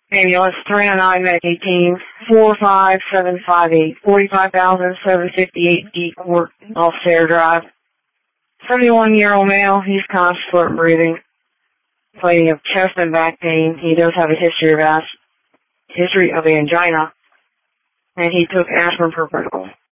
Ambulance 309 Medic 18 45758 45,758 D Court, Allstair Drive. 71-year-old male. He's conscious, fluent breathing, complaining of chest and back pain. He does have a history of angina, and he took aspirin per protocol.